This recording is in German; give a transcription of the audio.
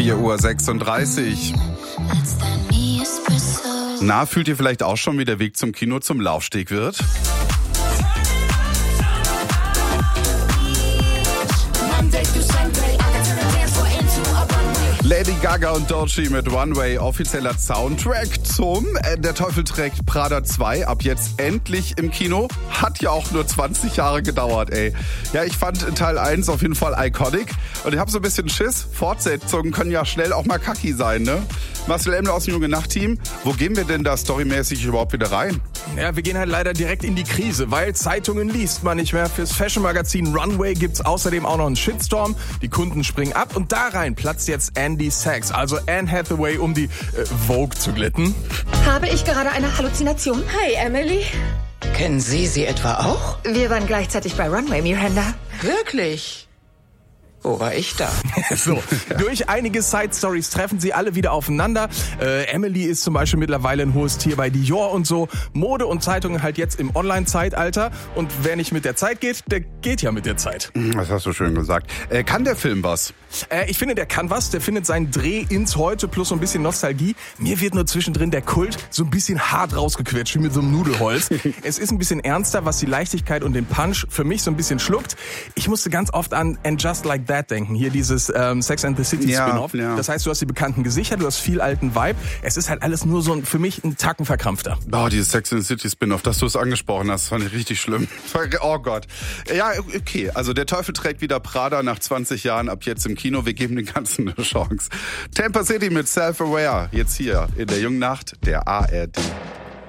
4:36 Uhr. Na, fühlt ihr vielleicht auch schon, wie der Weg zum Kino zum Laufsteg wird? Lady Gaga und Doechii mit Runway, offizieller Soundtrack zum Der Teufel trägt Prada 2, ab jetzt endlich im Kino. Hat ja auch nur 20 Jahre gedauert, ey. Ja, ich fand Teil 1 auf jeden Fall iconic und ich habe so ein bisschen Schiss. Fortsetzungen können ja schnell auch mal kacki sein, ne? Marcel Emler aus dem Junge Nacht-Team, wo gehen wir denn da storymäßig überhaupt wieder rein? Ja, wir gehen halt leider direkt in die Krise, weil Zeitungen liest man nicht mehr. Fürs Fashion-Magazin Runway gibt's außerdem auch noch einen Shitstorm. Die Kunden springen ab und da rein platzt jetzt Andy Sachs, also Anne Hathaway, um die Vogue zu glätten. Habe ich gerade eine Halluzination? Hi, Emily. Kennen Sie sie etwa auch? Wir waren gleichzeitig bei Runway, Miranda. Wirklich? Wo war ich da? So, durch einige Side-Stories treffen sie alle wieder aufeinander. Emily ist zum Beispiel mittlerweile ein hohes Tier bei Dior und so. Mode und Zeitungen halt jetzt im Online-Zeitalter. Und wer nicht mit der Zeit geht, der geht ja mit der Zeit. Das hast du schön gesagt. Kann der Film was? Ich finde, der kann was. Der findet seinen Dreh ins Heute plus so ein bisschen Nostalgie. Mir wird nur zwischendrin der Kult so ein bisschen hart rausgequetscht, wie mit so einem Nudelholz. Es ist ein bisschen ernster, was die Leichtigkeit und den Punch für mich so ein bisschen schluckt. Ich musste ganz oft an And Just Like That denken. Hier dieses Sex and the City Spin-Off. Ja. Das heißt, du hast die bekannten Gesichter, du hast viel alten Vibe. Es ist halt alles nur so für mich ein Tacken verkrampfter. Oh, dieses Sex and the City Spin-Off, dass du es angesprochen hast, fand ich richtig schlimm. Oh Gott. Ja, okay. Also der Teufel trägt wieder Prada nach 20 Jahren ab jetzt im Kino. Wir geben den Ganzen eine Chance. Tampa City mit Self-Aware. Jetzt hier in der Jungen Nacht der ARD.